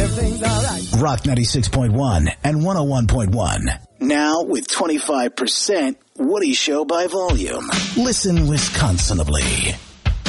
everything's alright. Rock 96.1 and 101.1. Now with 25% Woody Show by volume. Listen Wisconsinably.